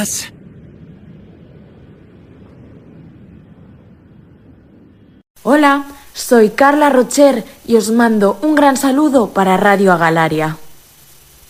Buenas. Hola, soy Carla Rocher y os mando un gran saludo para Radio Agalaria.